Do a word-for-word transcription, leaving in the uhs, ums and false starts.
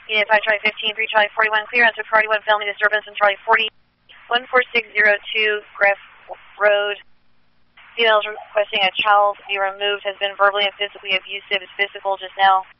Unit five, Charlie fifteen, three, Charlie forty-one, clear on to Priority one, felony disturbance on Charlie forty, one four six zero two, Greff Road. Females requesting a child be removed, has been verbally and physically abusive. It's physical just now.